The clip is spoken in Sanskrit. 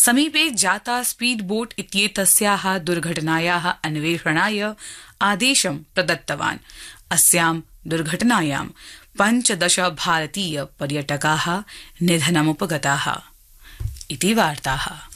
समीपे जाता स्पीड बोट इत्येतस्याः दुर्घटनायाः अन्वेषणाय आदेशं प्रदत्तवान्। अस्यां दुर्घटनायां 15 भारतीय पर्यटकाः निधनमुपगताः इति वार्ताः।